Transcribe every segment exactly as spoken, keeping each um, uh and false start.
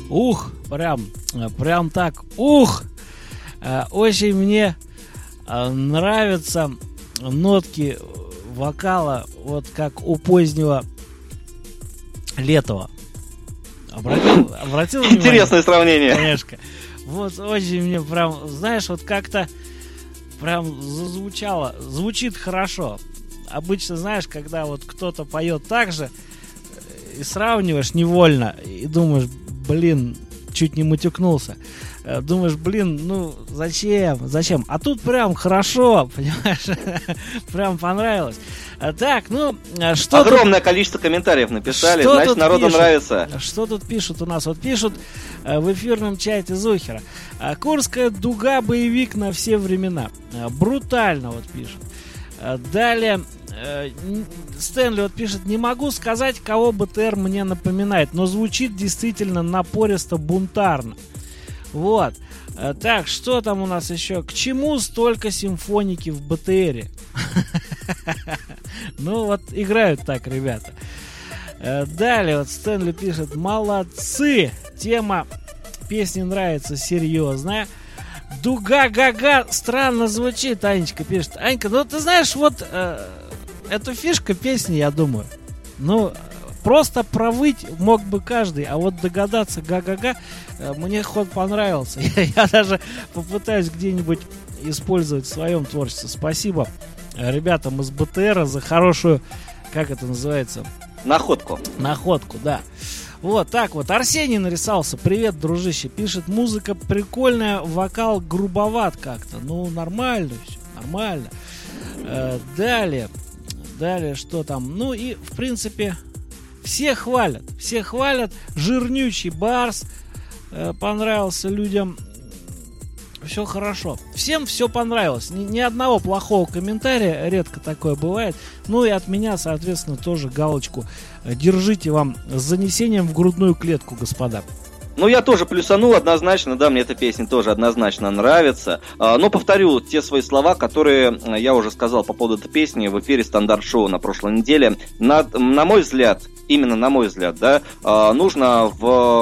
Ух, прям, прям так, ух. Очень мне нравятся нотки вокала, вот как у позднего Летова. Обратил, обратил внимание? Интересное сравнение. Конечно. Вот очень мне прям, знаешь, вот как-то прям зазвучало, звучит хорошо. Обычно, знаешь, когда вот кто-то поет так же, и сравниваешь невольно, и думаешь, блин, чуть не матюкнулся. Думаешь, блин, ну зачем, зачем? А тут прям хорошо, понимаешь? Прям понравилось. Так, ну, что Огромное тут... количество комментариев написали, что значит, народу пишут? нравится. Что тут пишут у нас? Вот пишут в эфирном чате Зухера. Курская дуга, боевик на все времена. Брутально, вот пишут. Далее Стэнли вот пишет: не могу сказать, кого БТР мне напоминает, но звучит действительно напористо, бунтарно. Вот. Так, что там у нас еще? К чему столько симфоники в БТРе? Ну вот, играют так ребята. Далее вот Стэнли пишет: молодцы, тема песни нравится, серьезная. Дуга-га-га странно звучит, Анечка пишет. Анька, ну ты знаешь, вот э, эту фишка песни, я думаю, ну, просто провыть мог бы каждый, а вот догадаться га-га-га, э, мне ход понравился. Я, я даже попытаюсь где-нибудь использовать в своем творчестве. Спасибо ребятам из БТРа за хорошую, как это называется? Находку. Находку, да. Вот так вот. Арсений нарисовался. Привет, дружище. Пишет: музыка прикольная, вокал грубоват как-то. Ну, нормально все, нормально. Э, далее. Далее, что там? Ну и, в принципе, все хвалят. Все хвалят. Жирнючий барс. Э, понравился людям. Все хорошо. Всем все понравилось. Ни, ни одного плохого комментария. Редко такое бывает. Ну и от меня, соответственно, тоже галочку держите вам с занесением в грудную клетку, господа. Ну, я тоже плюсанул однозначно, да, мне эта песня тоже однозначно нравится. Но повторю те свои слова, которые я уже сказал по поводу этой песни в эфире Стандарт-шоу на прошлой неделе. На, на мой взгляд, именно на мой взгляд, да, нужно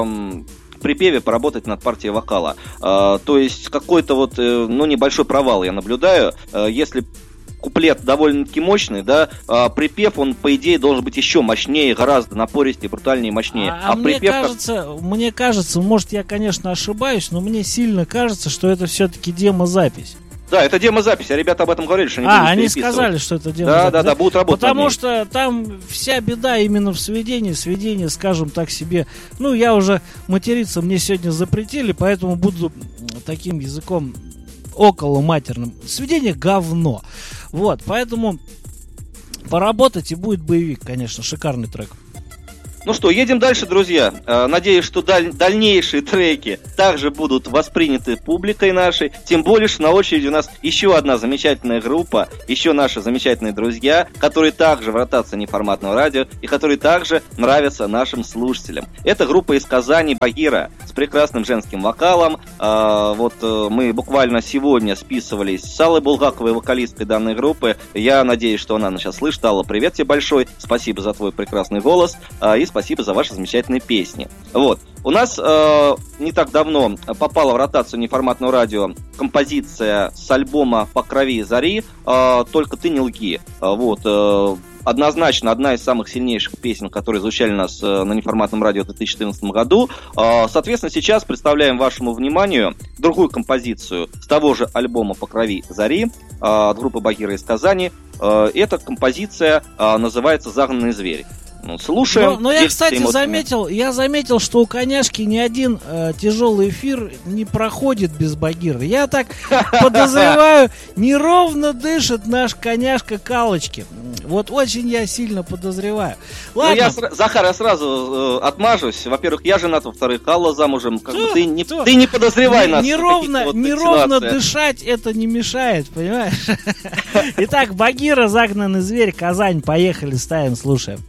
в припеве поработать над партией вокала. То есть какой-то вот, ну, небольшой провал я наблюдаю. Если куплет довольно-таки мощный, да, а припев, он, по идее, должен быть еще мощнее, гораздо напористее, брутальнее, мощнее. А, а, а мне припев... кажется, мне кажется, может, я, конечно, ошибаюсь, но мне сильно кажется, что это все-таки демозапись. Да, это демозапись, а ребята об этом говорили, что они а, будут они сказали, что это демозапись. Да, да, да, будут работать. Потому что там вся беда именно в сведении. Сведение, скажем так себе, ну, я уже материться мне сегодня запретили, поэтому буду таким языком около матерным. Сведение говно. Вот, поэтому поработать, и будет боевик, конечно, шикарный трек. Ну что, едем дальше, друзья. Надеюсь, что даль- дальнейшие треки также будут восприняты публикой нашей. Тем более, что на очереди у нас еще одна замечательная группа, еще наши замечательные друзья, которые также в ротации неформатного радио и которые также нравятся нашим слушателям. Это группа из Казани «Багира» с прекрасным женским вокалом. Вот мы буквально сегодня списывались с Аллой Булгаковой, вокалисткой данной группы. Я надеюсь, что она нас сейчас слышит. Алла, привет тебе большой. Спасибо за твой прекрасный голос. И спасибо за ваши замечательные песни. Вот. У нас э, не так давно попала в ротацию неформатного радио композиция с альбома «По крови зари» э, «Только ты не лги». Вот. Э, однозначно одна из самых сильнейших песен, которые звучали у нас э, на неформатном радио в две тысячи четырнадцатом году. Э, соответственно, сейчас представляем вашему вниманию другую композицию с того же альбома «По крови зари» э, от группы «Багира» из Казани. Э, эта композиция э, называется «Загнанный зверь». Ну, слушаем. Но, но я, кстати, заметил, я заметил, что у коняшки ни один э, тяжелый эфир не проходит без Багиры. Я так подозреваю, неровно дышит наш коняшка Калочки. Вот очень я сильно подозреваю. Ладно. Ну, я, Захар, я сразу э, отмажусь. Во-первых, я женат, во-вторых, Алла замужем. Как бы ты, не, ты не подозревай нас. Неровно, вот неровно дышать это не мешает, понимаешь? Итак, Багира, «Загнанный зверь», Казань, поехали, ставим, слушаем.